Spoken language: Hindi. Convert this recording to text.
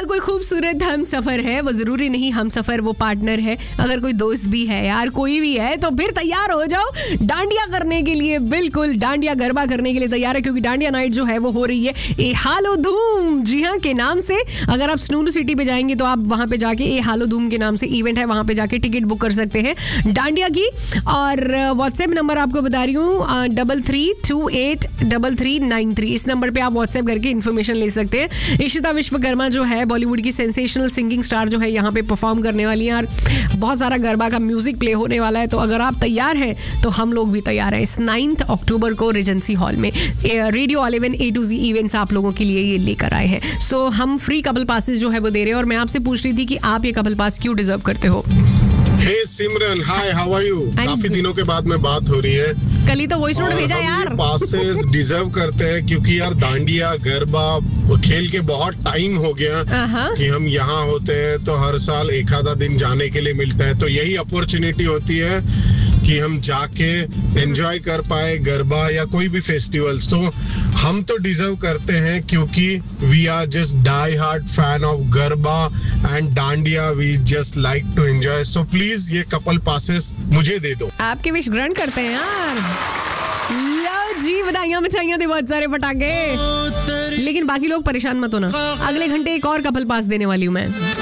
अगर कोई खूबसूरत हम सफर है, वो जरूरी नहीं हम सफर वो पार्टनर है, अगर कोई दोस्त भी है यार, कोई भी है, तो फिर तैयार हो जाओ डांडिया करने के लिए। बिल्कुल डांडिया गरबा करने के लिए तैयार है, क्योंकि डांडिया नाइट जो है वो हो रही है ए हालो धूम, जी हाँ, के नाम से। अगर आप स्नूलू सिटी पे जाएंगे तो आप वहां पे जाके ए हालो धूम के नाम से इवेंट है, वहां पे जाके टिकट बुक कर सकते हैं डांडिया की। और व्हाट्सएप नंबर आपको बता रही हूँ 33283393। इस नंबर पे आप व्हाट्सएप करके इन्फॉर्मेशन ले सकते हैं। इशिता विश्वकर्मा जो है बॉलीवुड की सेंसेशनल सिंगिंग स्टार जो है यहाँ पे परफॉर्म करने वाली है, और बहुत सारा गरबा का म्यूजिक प्ले होने वाला है। तो अगर आप तैयार हैं तो हम लोग भी तैयार हैं। इस 9 अक्टूबर को रीजेंसी हॉल में radio 11 A to Z events आप लोगों के लिए ये लेकर आए हैं। सो हम फ्री कपल पासेस जो है वो दे रहे हैं, और मैं आपसे पूछ रही थी कि आप ये कपल पास क्यों डिजर्व करते हो। हे सिमरन, हाय, हाउ आर यू? काफी दिनों के बाद में बात हो रही है। कल ही तो वॉइस नोट भेजा यार। पासेस डिजर्व करते हैं क्योंकि यार डांडिया गरबा खेल के बहुत टाइम हो गया कि हम यहाँ होते हैं, तो हर साल एक आधा दिन जाने के लिए मिलता है। तो यही अपॉर्चुनिटी होती है कि हम जाके एंजॉय कर पाए गरबा या कोई भी फेस्टिवल्स। तो हम तो डिजर्व करते हैं क्योंकि we are just die hard fan of garba and dandiya, we just like to enjoy. So please ये कपल पासेस मुझे दे दो। आपके विश ग्रहण करते हैं यार। लो जी, बधाइयां मिठाइयां दे, बहुत सारे पटाखे। लेकिन बाकी लोग परेशान मत होना, अगले घंटे एक और कपल पास देने वाली हूँ मैं।